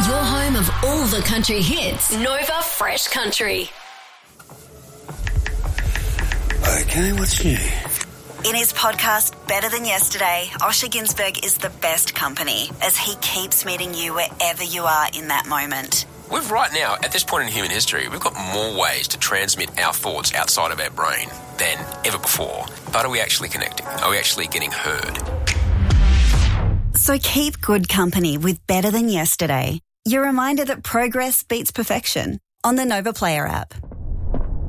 Your home of all the country hits. Nova Fresh Country. Okay, what's new? In his podcast, Better Than Yesterday, Osher Günsberg is the best company as he keeps meeting you wherever you are in that moment. We've right now, at this point in human history, we've got more ways to transmit our thoughts outside of our brain than ever before. But are we actually connecting? Are we actually getting heard? So keep good company with Better Than Yesterday. Your reminder that progress beats perfection on the Nova Player app.